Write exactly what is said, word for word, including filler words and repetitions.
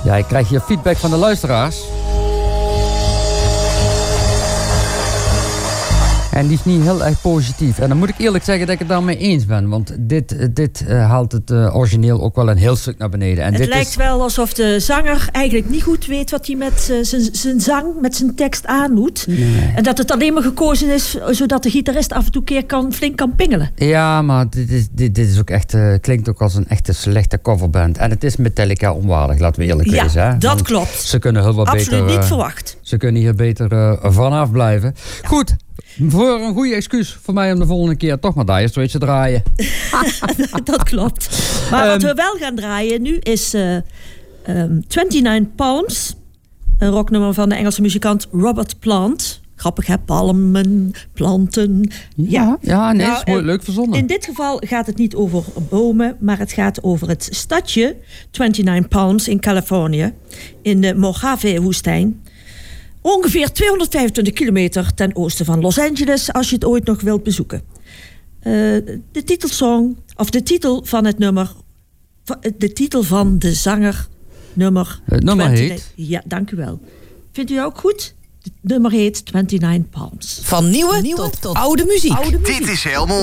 Ja, ik krijg hier feedback van de luisteraars. En die is niet heel erg positief. En dan moet ik eerlijk zeggen dat ik het daarmee eens ben. Want dit, dit uh, haalt het uh, origineel ook wel een heel stuk naar beneden. En het dit lijkt is... wel alsof de zanger eigenlijk niet goed weet wat hij met uh, zijn zang, met zijn tekst aan moet. Nee. En dat het alleen maar gekozen is zodat de gitarist af en toe keer kan, flink kan pingelen. Ja, maar dit is, dit, dit is ook echt, uh, klinkt ook als een echte slechte coverband. En het is Metallica onwaardig, laten we eerlijk ja, wezen. Hè? Dat Want klopt. Ze kunnen heel wat Absoluut beter... niet uh, verwacht. Ze kunnen hier beter uh, vanaf blijven. Ja. Goed. Voor een goede excuus voor mij om de volgende keer toch maar Dire Straits te draaien. Dat klopt. Maar um, wat we wel gaan draaien nu is uh, um, twenty-nine Palms. Een rocknummer van de Engelse muzikant Robert Plant. Grappig hè, palmen, planten. Ja, ja, ja nee, nou, is mooi, leuk verzonnen. In dit geval gaat het niet over bomen, maar het gaat over het stadje twenty-nine Palms in Californië. In de Mojave-woestijn. Ongeveer tweehonderdvijfentwintig kilometer ten oosten van Los Angeles, als je het ooit nog wilt bezoeken. Uh, de titelsong, of de titel van het nummer, de titel van de zanger, nummer... Het nummer heet? Ja, dank u wel. Vindt u ook goed? Het nummer heet twenty-nine Palms. Van nieuwe, nieuwe tot, tot oude muziek. Oude muziek. Dit is helemaal